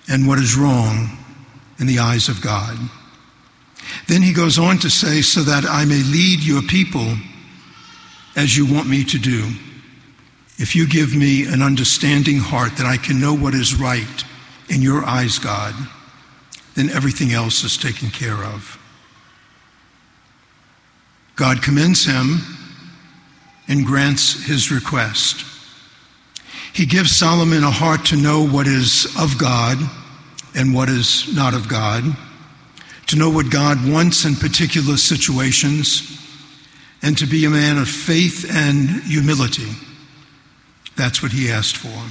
and what is wrong in the eyes of God. Then he goes on to say, so that I may lead your people as you want me to do. If you give me an understanding heart that I can know what is right in your eyes, God, then everything else is taken care of. God commends him and grants his request. He gives Solomon a heart to know what is of God and what is not of God, to know what God wants in particular situations, and to be a man of faith and humility. That's what he asked for.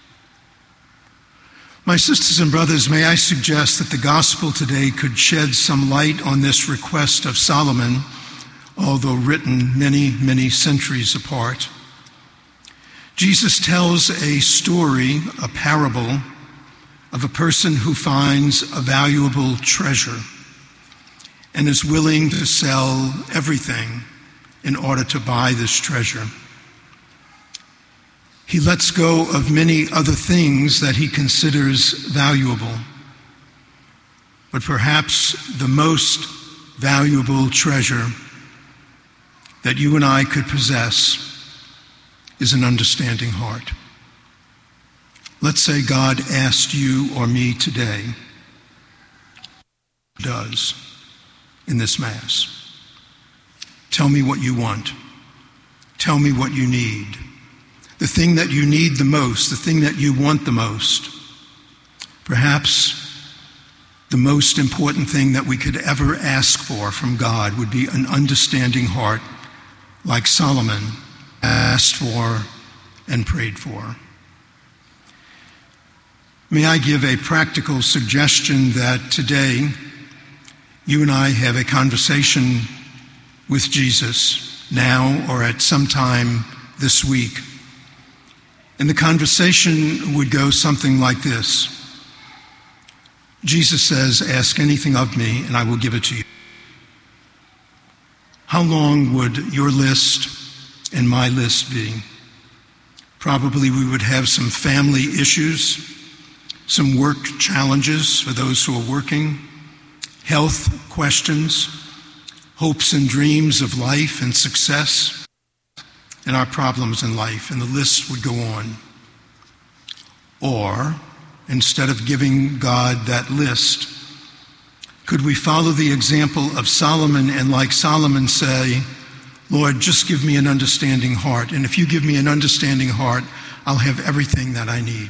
My sisters and brothers, may I suggest that the gospel today could shed some light on this request of Solomon, although written many, many centuries apart. Jesus tells a story, a parable, of a person who finds a valuable treasure and is willing to sell everything in order to buy this treasure. He lets go of many other things that he considers valuable, but perhaps the most valuable treasure that you and I could possess is an understanding heart. Let's say God asked you or me today, does in this Mass. Tell me what you want. Tell me what you need. The thing that you need the most, the thing that you want the most. Perhaps the most important thing that we could ever ask for from God would be an understanding heart like Solomon asked for and prayed for. May I give a practical suggestion that today you and I have a conversation with Jesus now or at some time this week. And the conversation would go something like this. Jesus says, ask anything of me and I will give it to you. How long would your list and my list be? Probably we would have some family issues, some work challenges for those who are working, health questions, hopes and dreams of life and success, and our problems in life, and the list would go on. Or, instead of giving God that list, could we follow the example of Solomon and like Solomon say, Lord, just give me an understanding heart, and if you give me an understanding heart, I'll have everything that I need.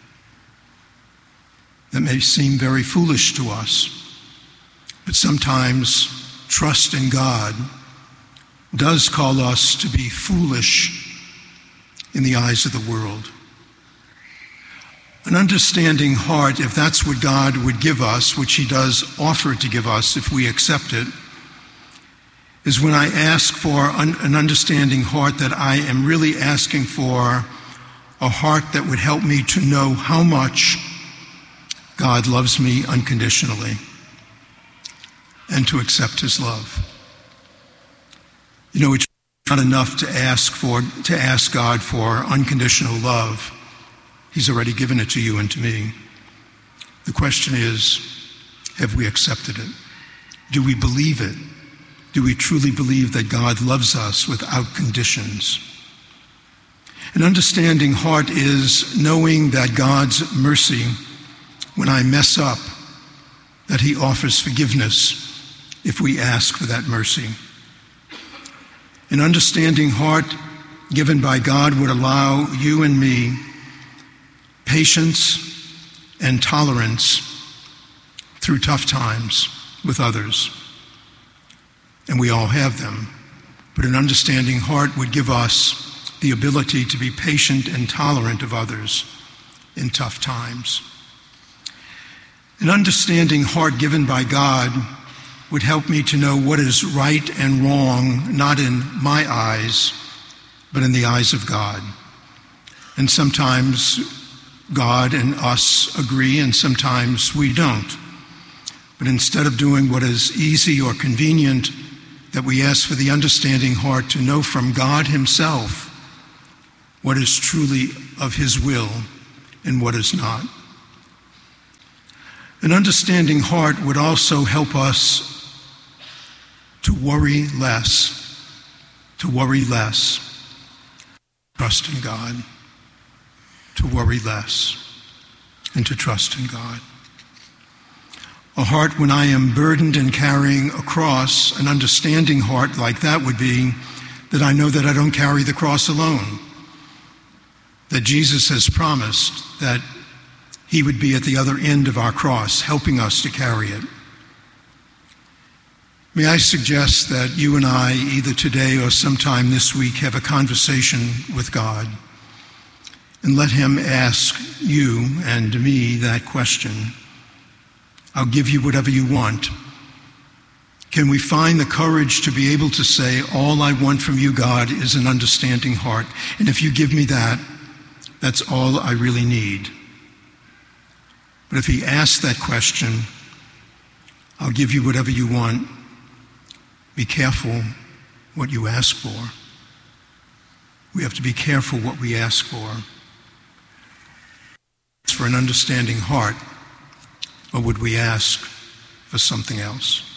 That may seem very foolish to us, but sometimes trust in God does call us to be foolish in the eyes of the world. An understanding heart, if that's what God would give us, which he does offer to give us if we accept it, is when I ask for an understanding heart that I am really asking for a heart that would help me to know how much God loves me unconditionally and to accept his love. You know, it's not enough to ask God for unconditional love. He's already given it to you and to me. The question is, have we accepted it? Do we believe it? Do we truly believe that God loves us without conditions? An understanding heart is knowing that God's mercy, when I mess up, that he offers forgiveness if we ask for that mercy. An understanding heart given by God would allow you and me patience and tolerance through tough times with others. And we all have them. But an understanding heart would give us the ability to be patient and tolerant of others in tough times. An understanding heart given by God would help me to know what is right and wrong, not in my eyes, but in the eyes of God. And sometimes God and us agree, and sometimes we don't. But instead of doing what is easy or convenient, that we ask for the understanding heart to know from God himself what is truly of his will and what is not. An understanding heart would also help us to worry less, trust in God, to worry less, and to trust in God. A heart when I am burdened and carrying a cross, an understanding heart like that would be that I know that I don't carry the cross alone, that Jesus has promised that he would be at the other end of our cross, helping us to carry it. May I suggest that you and I, either today or sometime this week, have a conversation with God and let him ask you and me that question. I'll give you whatever you want. Can we find the courage to be able to say, all I want from you, God, is an understanding heart. And if you give me that, that's all I really need. But if he asks that question, I'll give you whatever you want. Be careful what you ask for. We have to be careful what we ask for. It's for an understanding heart, or would we ask for something else?